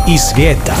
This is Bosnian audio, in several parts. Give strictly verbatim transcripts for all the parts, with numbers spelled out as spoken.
i svijeta.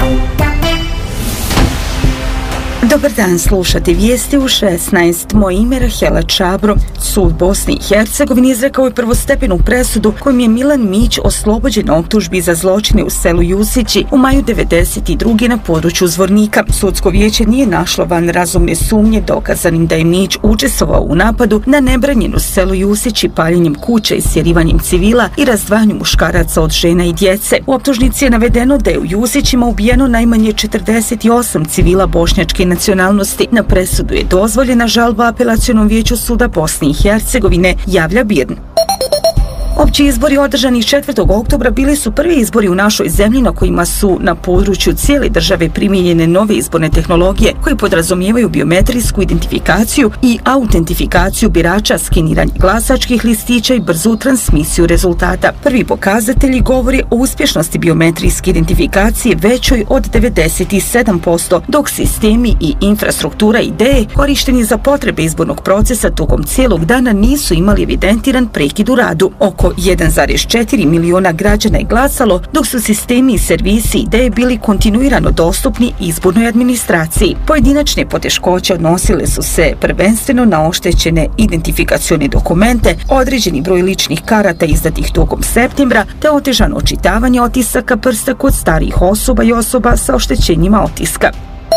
Dobar dan, slušate vijesti u šesnaest. Moje ime je Rahela Čabro. Sud Bosne i Hercegovine izrekao je prvostepenu presudu kojim je Milan Mić oslobođen optužbi za zločine u selu Jusići u maju devedeset druge na području Zvornika. Sudsko vijeće nije našlo van razumne sumnje dokazanim da je Mić učestvovao u napadu na nebranjeno selo Jusići paljenjem kuća i sjerivanjem civila i razdvajanjem muškaraca od žena i djece. U optužnici je navedeno da je u Jusićima ubijeno najmanje četrdeset osam civila bošnjačke nacionalnosti. Na presudu je dozvoljena žalba Apelacionom vijeću suda Bosne i Hercegovine, javlja BIRN. Opći izbori održani četvrtog oktobra bili su prvi izbori u našoj zemlji na kojima su na području cijele države primijenjene nove izborne tehnologije koje podrazumijevaju biometrijsku identifikaciju i autentifikaciju birača, skeniranje glasačkih listića i brzu transmisiju rezultata. Prvi pokazatelji govore o uspješnosti biometrijske identifikacije većoj od devedeset sedam posto, dok sistemi i infrastruktura ideje korišteni za potrebe izbornog procesa tokom cijelog dana nisu imali evidentiran prekid u radu. Oko jedan zarez četiri miliona građana je glasalo, dok su sistemi i servisi ideje bili kontinuirano dostupni izbornoj administraciji. Pojedinačne poteškoće odnosile su se prvenstveno na oštećene identifikacione dokumente, određeni broj ličnih karata izdatih tokom septembra, te otežano očitavanje otisaka prsta kod starijih osoba i osoba sa oštećenjima otiska.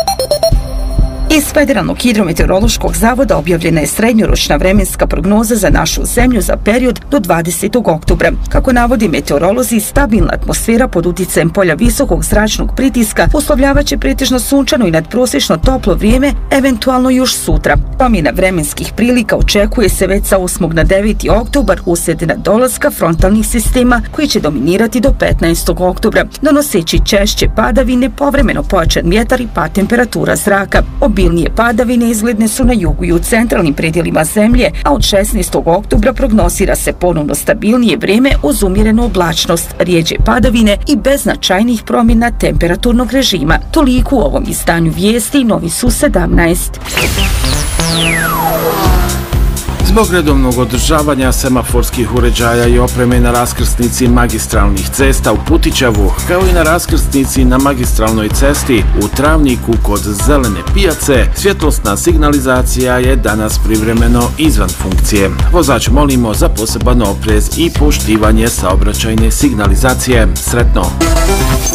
Iz Federalnog hidrometeorološkog zavoda objavljena je srednjoročna vremenska prognoza za našu zemlju za period do dvadesetog oktobra. Kako navodi meteorolozi, stabilna atmosfera pod uticajem polja visokog zračnog pritiska uslovljavaće pretežno sunčano i nadprosječno toplo vrijeme, eventualno još sutra. Promjena vremenskih prilika očekuje se već sa osmog na deveti oktobar uslijed nadolaska frontalnih sistema koji će dominirati do petnaestog oktobra, donoseći češće padavine, povremeno pojačan vjetar i pad temperatura zraka. Obilnije padavine izgledne su na jugu i u centralnim predjelima zemlje, a od šesnaestog oktobra prognozira se ponovno stabilnije vrijeme uz umjerenu oblačnost, rijeđe padavine i bez značajnih promjena temperaturnog režima. Toliko u ovom izdanju vijesti, novi su sedamnaest. Zbog redovnog održavanja semaforskih uređaja i opreme na raskrsnici magistralnih cesta u Putićevu, kao i na raskrsnici na magistralnoj cesti u Travniku kod Zelene pijace, svjetlosna signalizacija je danas privremeno izvan funkcije. Vozač molimo za poseban oprez i poštivanje saobraćajne signalizacije. Sretno!